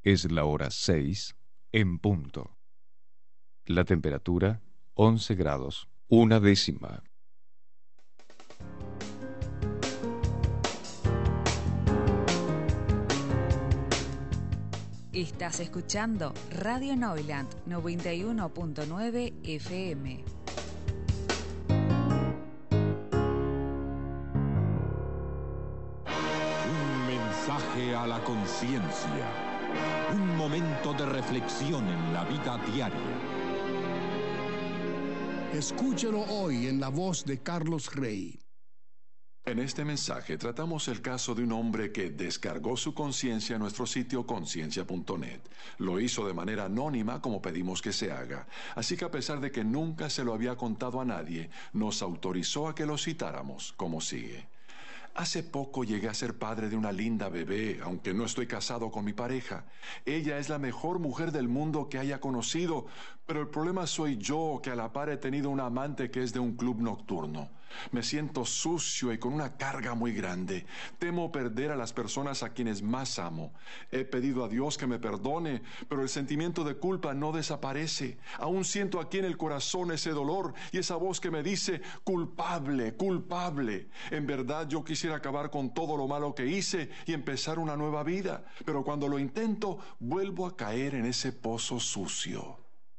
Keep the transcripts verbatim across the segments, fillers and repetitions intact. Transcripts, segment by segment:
Es la hora seis en punto. La temperatura once grados, una décima. Estás escuchando Radio Neuland noventa y uno punto nueve F M. Un mensaje a la conciencia. Un momento de reflexión en la vida diaria. Escúchelo hoy en la voz de Carlos Rey. En este mensaje tratamos el caso de un hombre que descargó su conciencia en nuestro sitio conciencia punto net. Lo hizo de manera anónima como pedimos que se haga. Así que a pesar de que nunca se lo había contado a nadie, nos autorizó a que lo citáramos como sigue. Hace poco llegué a ser padre de una linda bebé, aunque no estoy casado con mi pareja. Ella es la mejor mujer del mundo que haya conocido, pero el problema soy yo, que a la par he tenido una amante que es de un club nocturno. Me siento sucio y con una carga muy grande. Temo perder a las personas a quienes más amo. He pedido a Dios que me perdone, pero el sentimiento de culpa no desaparece. Aún siento aquí en el corazón ese dolor y esa voz que me dice, culpable, culpable. En verdad yo quisiera acabar con todo lo malo que hice y empezar una nueva vida, pero cuando lo intento, vuelvo a caer en ese pozo sucio.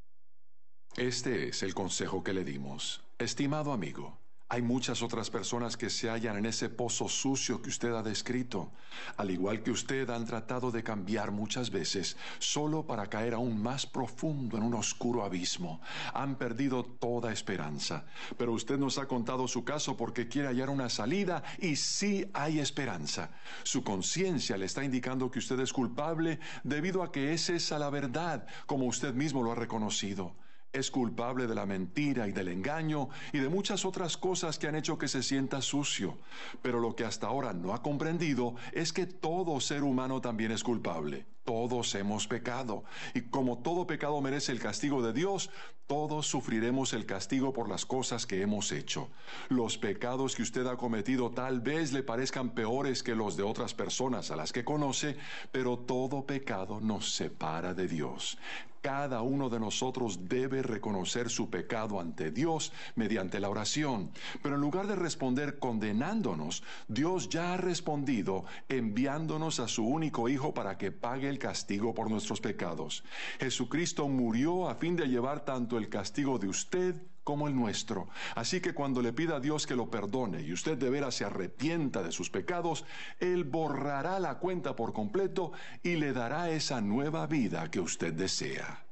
Este es el consejo que le dimos. Estimado amigo, hay muchas otras personas que se hallan en ese pozo sucio que usted ha descrito. Al igual que usted, han tratado de cambiar muchas veces, solo para caer aún más profundo en un oscuro abismo. Han perdido toda esperanza. Pero usted nos ha contado su caso porque quiere hallar una salida, y sí hay esperanza. Su conciencia le está indicando que usted es culpable debido a que es esa la verdad, como usted mismo lo ha reconocido. Es culpable de la mentira y del engaño y de muchas otras cosas que han hecho que se sienta sucio. Pero lo que hasta ahora no ha comprendido es que todo ser humano también es culpable. Todos hemos pecado. Y como todo pecado merece el castigo de Dios, todos sufriremos el castigo por las cosas que hemos hecho. Los pecados que usted ha cometido tal vez le parezcan peores que los de otras personas a las que conoce, pero todo pecado nos separa de Dios. Cada uno de nosotros debe reconocer su pecado ante Dios mediante la oración. Pero en lugar de responder condenándonos, Dios ya ha respondido enviándonos a su único Hijo para que pague el castigo por nuestros pecados. Jesucristo murió a fin de llevar tanto el castigo de usted como el nuestro. Así que cuando le pida a Dios que lo perdone y usted de veras se arrepienta de sus pecados, Él borrará la cuenta por completo y le dará esa nueva vida que usted desea.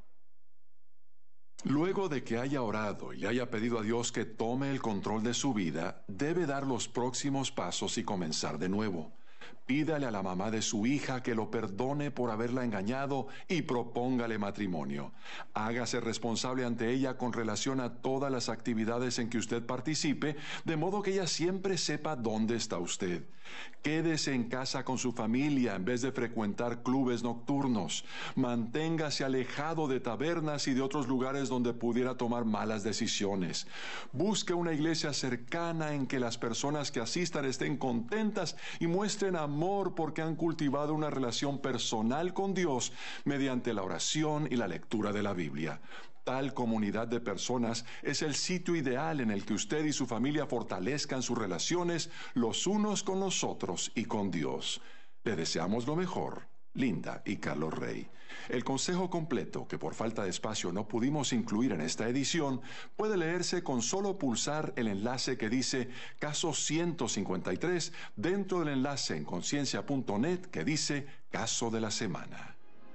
Luego de que haya orado y le haya pedido a Dios que tome el control de su vida, debe dar los próximos pasos y comenzar de nuevo. Pídale a la mamá de su hija que lo perdone por haberla engañado y propóngale matrimonio. Hágase responsable ante ella con relación a todas las actividades en que usted participe, de modo que ella siempre sepa dónde está usted. Quédese en casa con su familia en vez de frecuentar clubes nocturnos. Manténgase alejado de tabernas y de otros lugares donde pudiera tomar malas decisiones. Busque una iglesia cercana en que las personas que asistan estén contentas y muestren amor porque han cultivado una relación personal con Dios mediante la oración y la lectura de la Biblia. Tal comunidad de personas es el sitio ideal en el que usted y su familia fortalezcan sus relaciones los unos con los otros y con Dios. Le deseamos lo mejor, Linda y Carlos Rey. El consejo completo, que por falta de espacio no pudimos incluir en esta edición, puede leerse con solo pulsar el enlace que dice Caso ciento cincuenta y tres dentro del enlace en conciencia punto net que dice Caso de la Semana.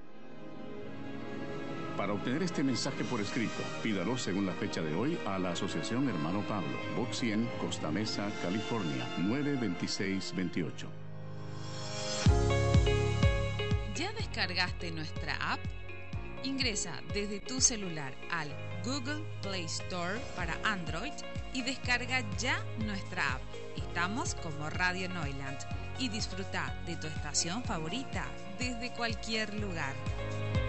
Para obtener este mensaje por escrito, pídalo según la fecha de hoy a la Asociación Hermano Pablo, Box cien, Costa Mesa, California, nueve veintiséis veintiocho. ¿Ya descargaste nuestra app? Ingresa desde tu celular al Google Play Store para Android y descarga ya nuestra app. Estamos como Radio Neuland y disfruta de tu estación favorita desde cualquier lugar.